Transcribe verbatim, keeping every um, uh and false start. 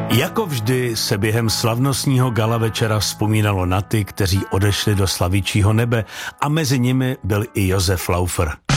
Jako vždy se během slavnostního gala večera vzpomínalo na ty, kteří odešli do slavičího nebe, a mezi nimi byl i Josef Laufer.